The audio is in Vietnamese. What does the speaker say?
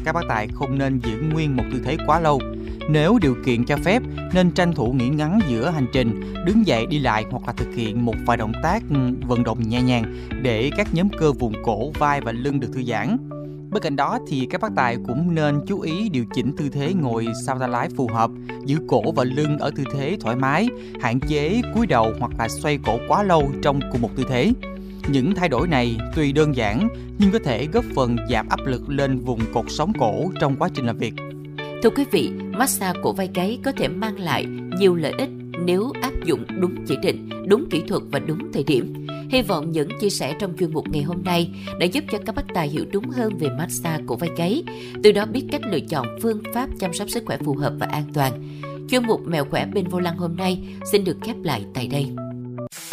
các bác tài không nên giữ nguyên một tư thế quá lâu. Nếu điều kiện cho phép, nên tranh thủ nghỉ ngắn giữa hành trình, đứng dậy đi lại hoặc là thực hiện một vài động tác vận động nhẹ nhàng để các nhóm cơ vùng cổ, vai và lưng được thư giãn. Bên cạnh đó thì các bác tài cũng nên chú ý điều chỉnh tư thế ngồi sao tay lái phù hợp, giữ cổ và lưng ở tư thế thoải mái, hạn chế cúi đầu hoặc là xoay cổ quá lâu trong cùng một tư thế. Những thay đổi này tuy đơn giản nhưng có thể góp phần giảm áp lực lên vùng cột sống cổ trong quá trình làm việc. Thưa quý vị, massage cổ vai gáy có thể mang lại nhiều lợi ích nếu áp dụng đúng chỉ định, đúng kỹ thuật và đúng thời điểm. Hy vọng những chia sẻ trong chuyên mục ngày hôm nay đã giúp cho các bác tài hiểu đúng hơn về massage cổ vai gáy, từ đó biết cách lựa chọn phương pháp chăm sóc sức khỏe phù hợp và an toàn. Chuyên mục Mẹo khỏe bên vô lăng hôm nay xin được khép lại tại đây.